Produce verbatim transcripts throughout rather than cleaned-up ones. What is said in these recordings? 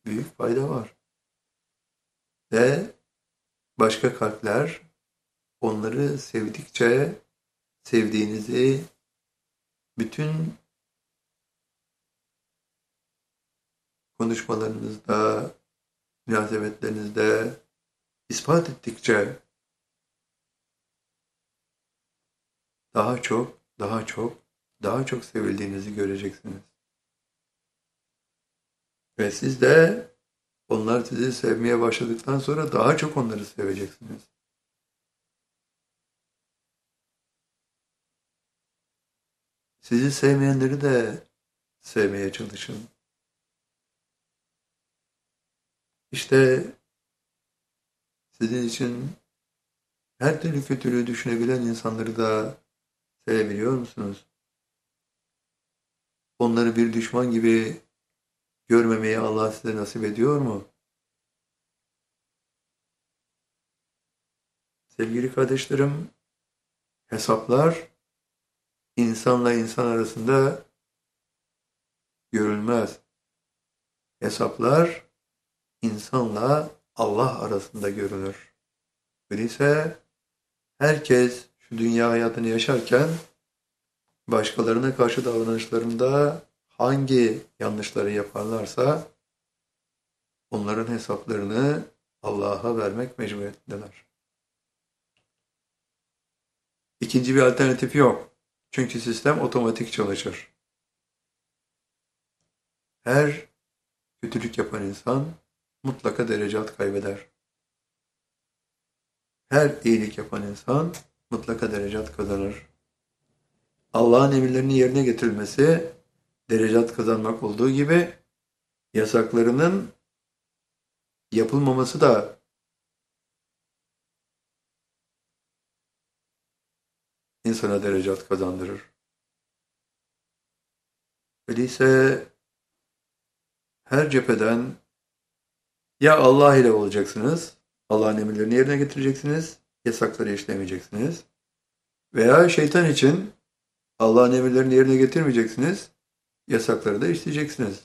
büyük fayda var. Ve başka kalpler onları sevdikçe sevdiğinizi bütün konuşmalarınızda, münasebetlerinizde ispat ettikçe daha çok, daha çok, daha çok sevildiğinizi göreceksiniz. Ve siz de onlar sizi sevmeye başladıktan sonra daha çok onları seveceksiniz. Sizi sevmeyenleri de sevmeye çalışın. İşte sizin için her türlü kötülüğü düşünebilen insanları da sevebiliyor musunuz? Onları bir düşman gibi görmemeyi Allah size nasip ediyor mu? Sevgili kardeşlerim, hesaplar insanla insan arasında görülmez. Hesaplar insanla Allah arasında görülür. Öyleyse herkes şu dünya hayatını yaşarken başkalarına karşı davranışlarında hangi yanlışları yaparlarsa onların hesaplarını Allah'a vermek mecburiyetindeler. İkinci bir alternatif yok. Çünkü sistem otomatik çalışır. Her kötülük yapan insan mutlaka derecat kaybeder. Her iyilik yapan insan mutlaka derecat kazanır. Allah'ın emirlerinin yerine getirilmesi derecat kazanmak olduğu gibi yasaklarının yapılmaması da insana derecat kazandırır. Öyleyse her cepheden ya Allah ile olacaksınız, Allah'ın emirlerini yerine getireceksiniz, yasakları işlemeyeceksiniz. Veya şeytan için Allah'ın emirlerini yerine getirmeyeceksiniz, yasakları da işleyeceksiniz.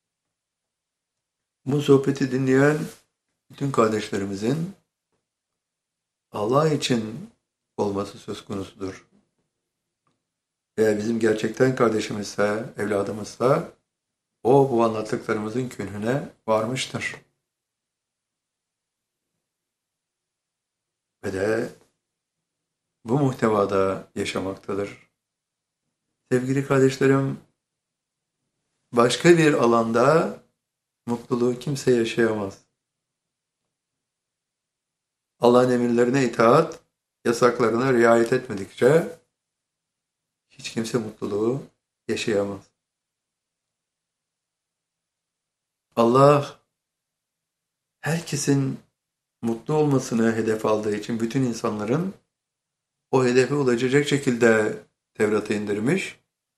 Bu sohbeti dinleyen bütün kardeşlerimizin Allah için olması söz konusudur. Eğer bizim gerçekten kardeşimizse, evladımızsa, o bu anlattıklarımızın künhüne varmıştır. Ve de bu muhtevada yaşamaktadır. Sevgili kardeşlerim, başka bir alanda mutluluğu kimse yaşayamaz. Allah'ın emirlerine itaat, yasaklarına riayet etmedikçe hiç kimse mutluluğu yaşayamaz. Allah herkesin mutlu olmasını hedef aldığı için bütün insanların o hedefe ulaşacak şekilde Tevrat'ı indirmiş.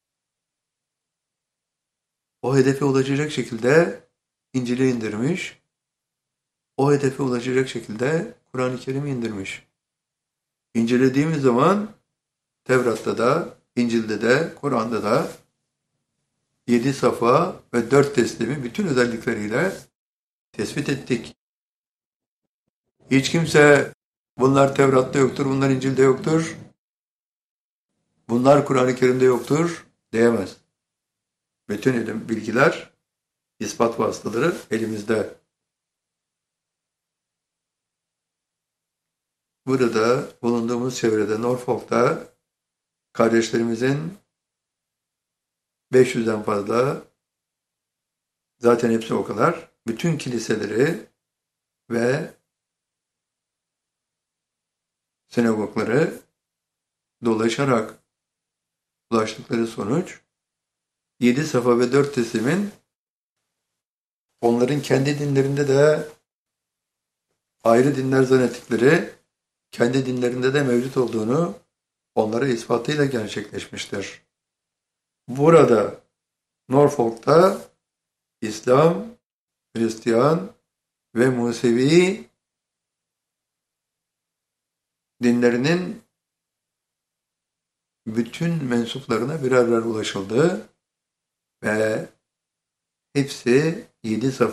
O hedefe ulaşacak şekilde İncil'i indirmiş. O hedefe ulaşacak şekilde Kur'an-ı Kerim'i indirmiş. İncelediğimiz zaman Tevrat'ta da, İncil'de de, Kur'an'da da yedi safa ve dört teslimi bütün özellikleriyle tespit ettik. Hiç kimse bunlar Tevrat'ta yoktur, bunlar İncil'de yoktur, bunlar Kur'an-ı Kerim'de yoktur diyemez. Bütün ilim, bilgiler, ispat vasıtaları elimizde. Burada bulunduğumuz çevrede Norfolk'ta kardeşlerimizin beş yüzden fazla, zaten hepsi o kadar, bütün kiliseleri ve sinagogları dolaşarak ulaştıkları sonuç yedi safa ve dört teslimin onların kendi dinlerinde de ayrı dinler zannettikleri kendi dinlerinde de mevcut olduğunu onlara ispatıyla gerçekleşmiştir. Burada Norfolk'ta İslam, Hristiyan ve Musevi dinlerinin bütün mensuplarına birer birer ulaşıldı ve hepsi yedi safa